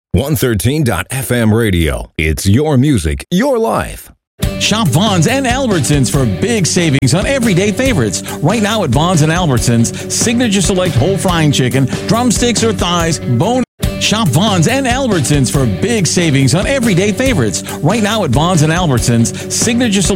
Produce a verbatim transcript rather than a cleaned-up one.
one thirteen dot F M radio. It's your music, your life. Shop Vons and Albertsons for big savings on everyday favorites. Right now at Vons and Albertsons, Signature Select whole frying chicken, drumsticks or thighs, bone. Shop Vons and Albertsons for big savings on everyday favorites. Right now at Vons and Albertsons, Signature Select